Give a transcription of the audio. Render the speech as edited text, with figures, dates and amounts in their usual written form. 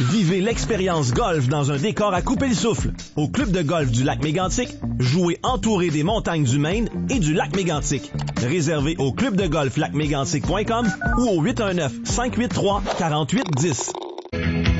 Vivez l'expérience golf dans un décor à couper le souffle. Au club de golf du lac Mégantic, jouez entouré des montagnes du Maine et du lac Mégantic. Réservé au clubdegolflacmégantic.com ou au 819-583-4810.